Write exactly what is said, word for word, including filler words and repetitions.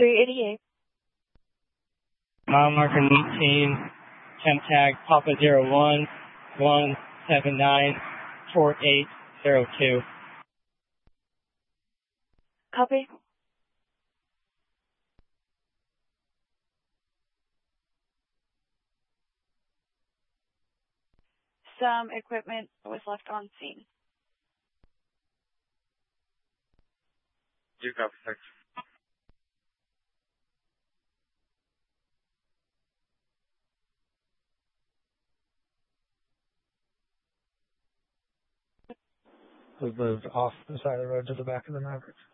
three eighty-eight. Mile marker eighteen, temp tag Papa zero one one seven nine four eight zero two. Copy. Some equipment was left on scene. Do copy, sir. We've moved off the side of the road to the back of the Mavericks.